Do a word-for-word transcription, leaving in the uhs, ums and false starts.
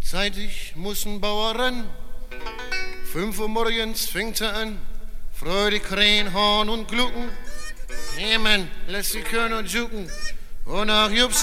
Zeitig mussen Bauern, fünf Uhr morgens fängt er an, freudig krähen, Horn und Glucken. Jemand lässt die Körner jucken und nach Jupse